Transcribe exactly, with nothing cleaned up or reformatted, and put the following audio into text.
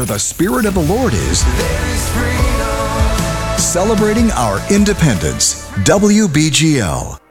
where the Spirit of the Lord is, celebrating our independence. W B G L.